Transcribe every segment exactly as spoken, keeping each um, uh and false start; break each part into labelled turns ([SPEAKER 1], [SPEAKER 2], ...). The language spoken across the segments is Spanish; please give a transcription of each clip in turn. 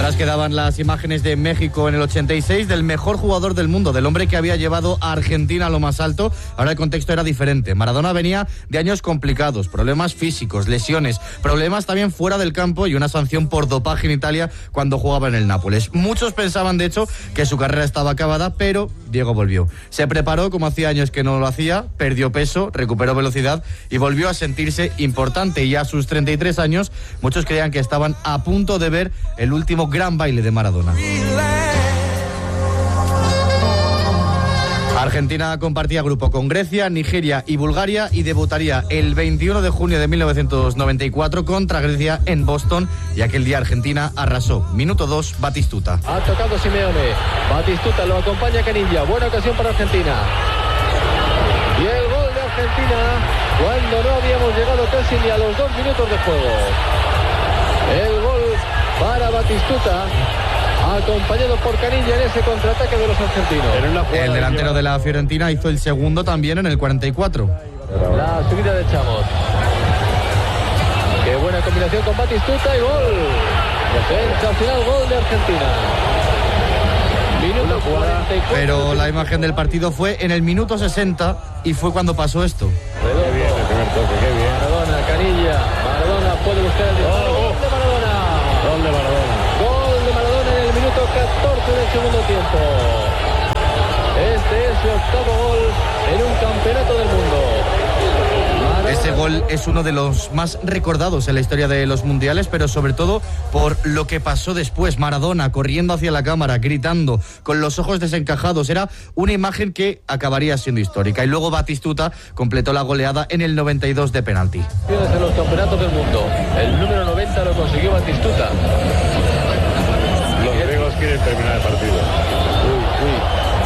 [SPEAKER 1] Atrás quedaban las imágenes de México en el ochenta y seis, del mejor jugador del mundo, del hombre que había llevado a Argentina a lo más alto. Ahora el contexto era diferente. Maradona venía de años complicados, problemas físicos, lesiones, problemas también fuera del campo y una sanción por dopaje en Italia cuando jugaba en el Nápoles. Muchos pensaban, de hecho, que su carrera estaba acabada, pero Diego volvió. Se preparó como hacía años que no lo hacía, perdió peso, recuperó velocidad y volvió a sentirse importante. Y a sus treinta y tres años, muchos creían que estaban a punto de ver el último gran baile de Maradona. Argentina compartía grupo con Grecia, Nigeria y Bulgaria y debutaría el veintiuno de junio de mil novecientos noventa y cuatro contra Grecia en Boston, y aquel día Argentina arrasó. Minuto dos, Batistuta.
[SPEAKER 2] Ha tocado Simeone, Batistuta lo acompaña Caniggia, buena ocasión para Argentina. Y el gol de Argentina cuando no habíamos llegado casi ni a los dos minutos de juego. El gol para Batistuta, acompañado por Caniggia en ese contraataque de los argentinos.
[SPEAKER 1] El delantero de la Fiorentina hizo el segundo también en el cuarenta y cuatro.
[SPEAKER 2] La subida de Chamos. Qué buena combinación con Batistuta y gol. Defensa final, gol de Argentina. Minuto cuarenta y cuatro.
[SPEAKER 1] Pero la imagen del partido fue en el minuto sesenta y fue cuando pasó esto.
[SPEAKER 2] Qué bien el primer toque, qué bien. Maradona, Caniggia. Maradona puede buscar el disparo. Gol de Maradona.
[SPEAKER 3] Gol de Maradona.
[SPEAKER 2] Gol de Maradona en el minuto catorce del segundo tiempo. Este es su octavo gol en un campeonato del mundo. Maradona.
[SPEAKER 1] Ese gol es uno de los más recordados en la historia de los mundiales, pero sobre todo por lo que pasó después. Maradona corriendo hacia la cámara, gritando, con los ojos desencajados. Era una imagen que acabaría siendo histórica. Y luego Batistuta completó la goleada en el noventa y dos de penalti.
[SPEAKER 2] En los campeonatos del mundo, el número noventa lo consiguió Batistuta.
[SPEAKER 3] Los griegos quieren terminar el partido. Uy, uy.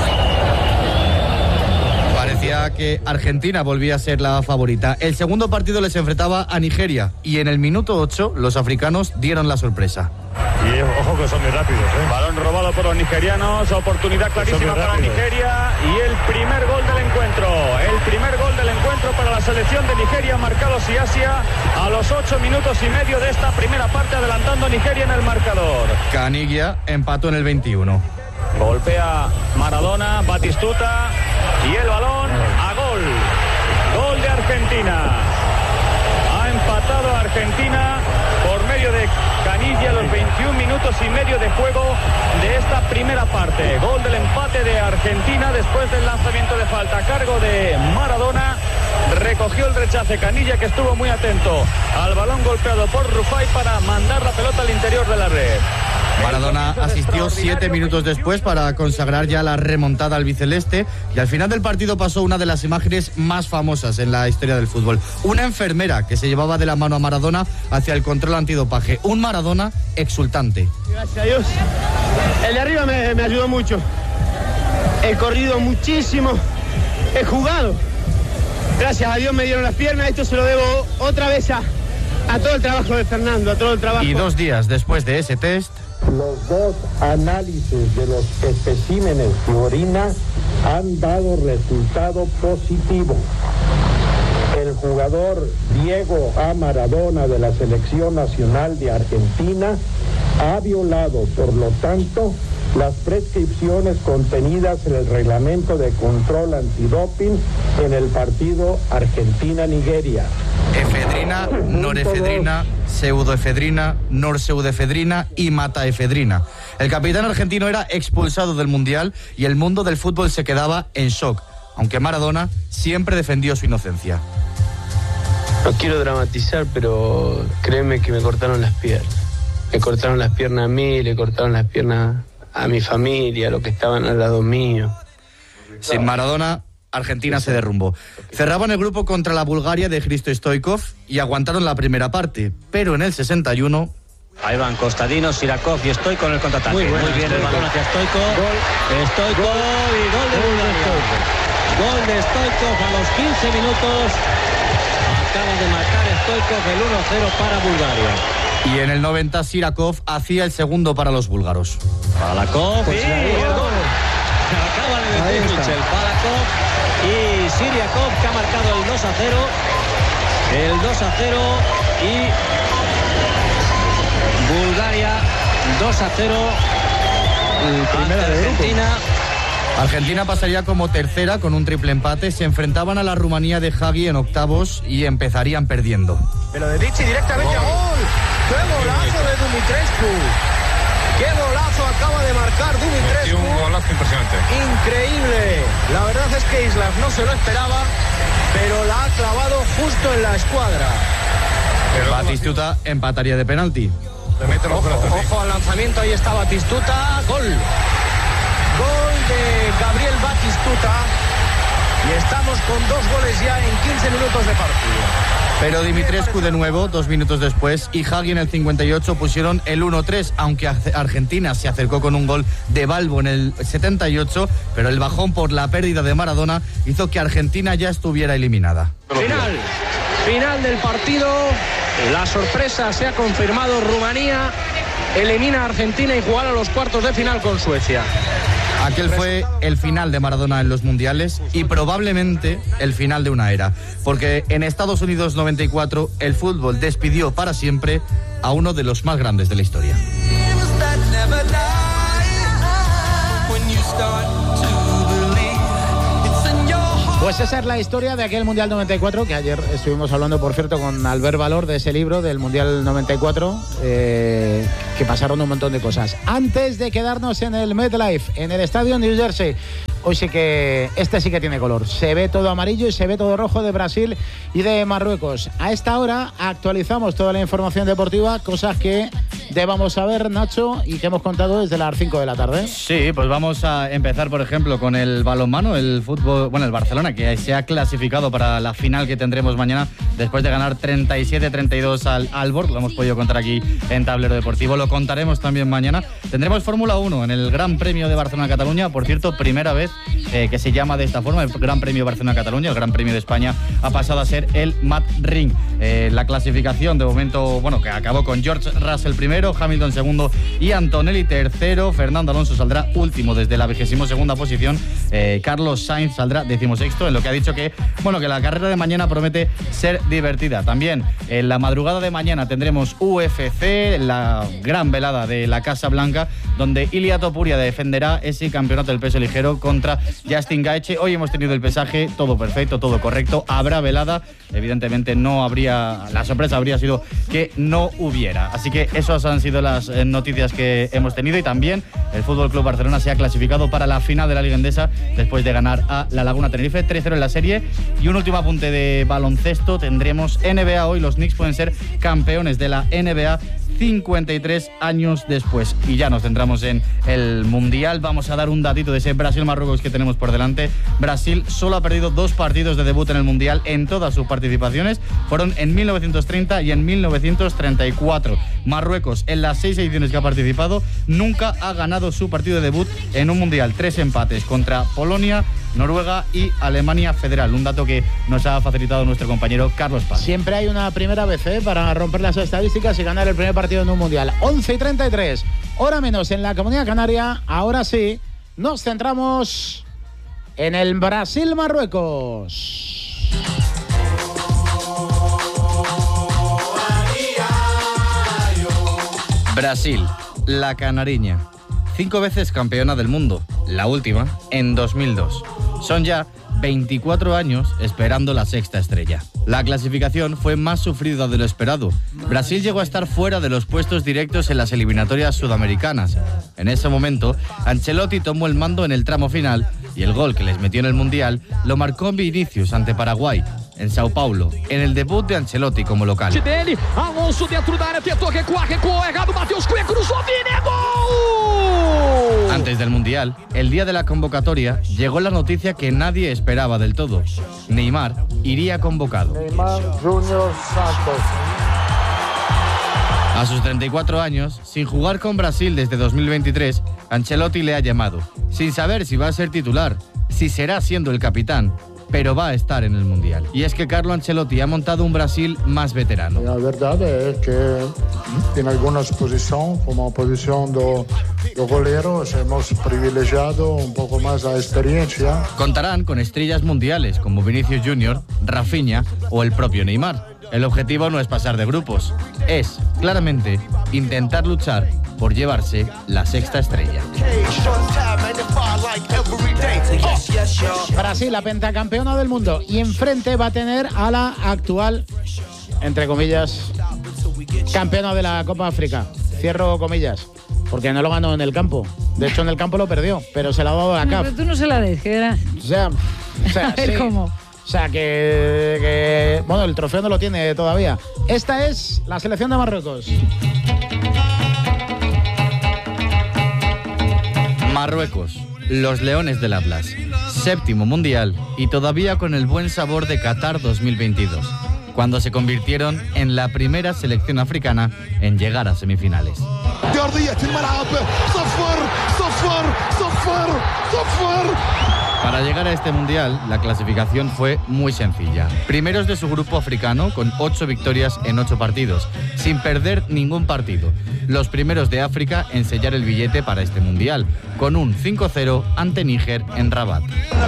[SPEAKER 1] Parecía que Argentina volvía a ser la favorita. El segundo partido les enfrentaba a Nigeria y en el minuto ocho los africanos dieron la sorpresa.
[SPEAKER 3] Y ojo que son muy rápidos, ¿eh?
[SPEAKER 4] Balón robado por los nigerianos, oportunidad clarísima para Nigeria y el primer gol del encuentro. El primer gol del encuentro para la selección de Nigeria, marcado Asia a los ocho minutos y medio de esta primera parte, adelantando Nigeria en el marcador.
[SPEAKER 1] Caniggia empató en el veintiuno.
[SPEAKER 4] Golpea Maradona, Batistuta y el balón a gol. Gol de Argentina. Ha empatado Argentina por medio de Caniggia a los veintiún minutos y medio de juego de esta primera parte. Gol del empate de Argentina después del lanzamiento de falta a cargo de Maradona. Recogió el rechace Caniggia, que estuvo muy atento al balón golpeado por Rufai para mandar la pelota al interior de la red.
[SPEAKER 1] Maradona asistió siete minutos después para consagrar ya la remontada albiceleste, y al final del partido pasó una de las imágenes más famosas en la historia del fútbol. Una enfermera que se llevaba de la mano a Maradona hacia el control antidopaje. Un Maradona exultante.
[SPEAKER 5] Gracias a Dios. El de arriba me, me ayudó mucho. He corrido muchísimo. He jugado. Gracias a Dios me dieron las piernas. Esto se lo debo otra vez a, a todo el trabajo de Fernando, a todo el trabajo.
[SPEAKER 1] Y dos días después de ese test,
[SPEAKER 6] los dos análisis de los especímenes de orina han dado resultado positivo. El jugador Diego A. Maradona de la Selección Nacional de Argentina ha violado, por lo tanto, las prescripciones contenidas en el reglamento de control antidoping en el partido Argentina-Nigeria.
[SPEAKER 1] Efedrina, norefedrina, pseudoefedrina, norpseudoefedrina y mataefedrina. El capitán argentino era expulsado del Mundial y el mundo del fútbol se quedaba en shock, aunque Maradona siempre defendió su inocencia.
[SPEAKER 7] No quiero dramatizar, pero créeme que me cortaron las piernas. Me cortaron las piernas a mí, le cortaron las piernas a mi familia, a los que estaban al lado mío.
[SPEAKER 1] Sin Maradona, Argentina se derrumbó. Cerraban el grupo contra la Bulgaria de Hristo Stoichkov y aguantaron la primera parte, pero en el sesenta y uno...
[SPEAKER 8] Ahí van Costadino, Sirakov y Stoichkov con el contraataque. Muy, muy bien el balón hacia Stoichkov. Gol. Stoichkov y gol de Bulgaria. Gol de Stoichkov a los quince minutos. Acaba de marcar Stoichkov el uno cero para Bulgaria.
[SPEAKER 1] Y en el noventa Sirakov hacía el segundo para los búlgaros.
[SPEAKER 8] Balakov
[SPEAKER 1] pues
[SPEAKER 8] y el gol. Acaba de decir Michel. Balakov y Sirakov, que ha marcado el dos a cero. El dos a cero y Bulgaria dos dos a cero.
[SPEAKER 9] Primera de
[SPEAKER 8] Argentina.
[SPEAKER 1] Argentina pasaría como tercera con un triple empate. Se enfrentaban a la Rumanía de Hagi en octavos y empezarían perdiendo.
[SPEAKER 10] Pero de Dichi directamente a gol. ¡Qué golazo de Dumitrescu! ¡Qué golazo acaba de marcar Dumitrescu!
[SPEAKER 3] Un golazo impresionante.
[SPEAKER 10] Increíble. La verdad es que Islas no se lo esperaba, pero la ha clavado justo en la escuadra.
[SPEAKER 1] Batistuta empataría de penalti.
[SPEAKER 10] Ojo, ojo al lanzamiento, ahí está Batistuta. Gol. Gol de Gabriel Batistuta. Y estamos con dos goles ya en quince minutos de partido.
[SPEAKER 1] Pero Dimitrescu de nuevo, dos minutos después, y Hagi en el cincuenta y ocho pusieron el uno tres, aunque Argentina se acercó con un gol de Balbo en el setenta y ocho, pero el bajón por la pérdida de Maradona hizo que Argentina ya estuviera eliminada.
[SPEAKER 10] Final, final del partido. La sorpresa se ha confirmado. Rumanía elimina a Argentina y jugará los cuartos de final con Suecia.
[SPEAKER 1] Aquel fue el final de Maradona en los mundiales y probablemente el final de una era, porque en Estados Unidos noventa y cuatro el fútbol despidió para siempre a uno de los más grandes de la historia.
[SPEAKER 9] Pues esa es la historia de aquel Mundial noventa y cuatro, que ayer estuvimos hablando, por cierto, con Albert Valor de ese libro del Mundial noventa y cuatro, eh, que pasaron un montón de cosas. Antes de quedarnos en el MetLife, en el estadio New Jersey, hoy sí que, este sí que tiene color. Se ve todo amarillo y se ve todo rojo de Brasil y de Marruecos. A esta hora actualizamos toda la información deportiva, cosas que debamos saber, Nacho, y que hemos contado desde las cinco de la tarde.
[SPEAKER 1] Sí, pues vamos a empezar, por ejemplo, con el balonmano, el fútbol, bueno, el Barcelona, que se ha clasificado para la final que tendremos mañana después de ganar treinta y siete a treinta y dos al Aalborg. Lo hemos podido contar aquí en Tablero Deportivo, lo contaremos también mañana. Tendremos Fórmula uno en el Gran Premio de Barcelona-Cataluña, por cierto, primera vez eh, que se llama de esta forma, el Gran Premio Barcelona-Cataluña. El Gran Premio de España ha pasado a ser el Mat Ring. Eh, la clasificación de momento, bueno, que acabó con George Russell primero, Hamilton segundo y Antonelli tercero. Fernando Alonso saldrá último desde la vigésimo segunda posición. Eh, Carlos Sainz saldrá decimosexto, en lo que ha dicho que, bueno, que la carrera de mañana promete ser divertida. También en la madrugada de mañana tendremos U F C, la gran velada de la Casa Blanca, donde Ilia Topuria defenderá ese campeonato del peso ligero contra Justin Gaethje. Hoy hemos tenido el pesaje, todo perfecto, todo correcto. Habrá velada, evidentemente no habría, la sorpresa habría sido que no hubiera. Así que esas han sido las noticias que hemos tenido, y también el F C Barcelona se ha clasificado para la final de la Liga Endesa después de ganar a la Laguna Tenerife tres cero en la serie. Y un último apunte de baloncesto, tendremos N B A hoy. Los Knicks pueden ser campeones de la N B A cincuenta y tres años después. Y ya nos centramos en el Mundial. Vamos a dar un datito de ese Brasil-Marruecos que tenemos por delante. Brasil solo ha perdido dos partidos de debut en el Mundial en todas sus participaciones. Fueron en mil novecientos treinta y en mil novecientos treinta y cuatro. Marruecos, en las seis ediciones que ha participado, nunca ha ganado su partido de debut en un Mundial. Tres empates contra Polonia, Noruega y Alemania Federal. Un dato que nos ha facilitado nuestro compañero Carlos Paz.
[SPEAKER 9] Siempre hay una primera vez ¿eh? para romper las estadísticas y ganar el primer partido en un Mundial. once y treinta y tres, hora menos en la Comunidad Canaria. Ahora sí, nos centramos en el Brasil-Marruecos.
[SPEAKER 1] Brasil, la canariña, cinco veces campeona del mundo, la última en dos mil dos. Son ya veinticuatro años esperando la sexta estrella. La clasificación fue más sufrida de lo esperado. Brasil llegó a estar fuera de los puestos directos en las eliminatorias sudamericanas. En ese momento, Ancelotti tomó el mando en el tramo final y el gol que les metió en el Mundial lo marcó Vinicius ante Paraguay, en Sao Paulo, en el debut de Ancelotti como local.
[SPEAKER 11] Dele, Alonso dentro da área, tentou recuar, recuou errado, Matheus Cunha cruzou, Vini, gol!
[SPEAKER 1] Antes del Mundial, el día de la convocatoria, llegó la noticia que nadie esperaba del todo. Neymar iría convocado.
[SPEAKER 6] Neymar Junior Santos.
[SPEAKER 1] A sus treinta y cuatro años, sin jugar con Brasil desde dos mil veintitrés, Ancelotti le ha llamado, sin saber si va a ser titular, si será siendo el capitán, pero va a estar en el Mundial. Y es que Carlo Ancelotti ha montado un Brasil más veterano.
[SPEAKER 6] La verdad es que en algunas posiciones, como posición de, de goleros, hemos privilegiado un poco más la experiencia.
[SPEAKER 1] Contarán con estrellas mundiales como Vinicius Junior, Rafinha o el propio Neymar. El objetivo no es pasar de grupos, es, claramente, intentar luchar por llevarse la sexta estrella.
[SPEAKER 9] Brasil, la pentacampeona del mundo, y enfrente va a tener a la actual, entre comillas, campeona de la Copa África. Cierro comillas, porque no lo ganó en el campo. De hecho, en el campo lo perdió, pero se la ha dado a la C A F.
[SPEAKER 12] Pero tú no se la des, que era...
[SPEAKER 9] O sea, o sea,
[SPEAKER 12] a ver
[SPEAKER 9] sí.
[SPEAKER 12] cómo.
[SPEAKER 9] O sea, que, que... Bueno, el trofeo no lo tiene todavía. Esta es la selección de Marruecos.
[SPEAKER 1] Marruecos, los Leones del Atlas, séptimo mundial y todavía con el buen sabor de Qatar dos mil veintidós, cuando se convirtieron en la primera selección africana en llegar a semifinales. Para llegar a este mundial, la clasificación fue muy sencilla. Primeros de su grupo africano con ocho victorias en ocho partidos, sin perder ningún partido. Los primeros de África en sellar el billete para este mundial, con un cinco cero ante Níger en Rabat.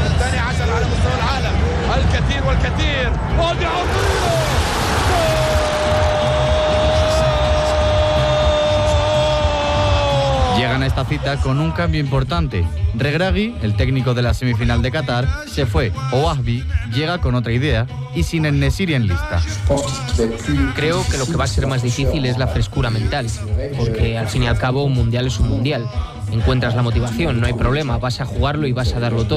[SPEAKER 1] Llegan a esta cita con un cambio importante. Regragui, el técnico de la semifinal de Qatar, se fue. Ouahbi llega con otra idea y sin En-Nesyri en lista.
[SPEAKER 13] Creo que lo que va a ser más difícil es la frescura mental, porque al fin y al cabo un mundial es un mundial. Encuentras la motivación, no hay problema, vas a jugarlo y vas a darlo todo.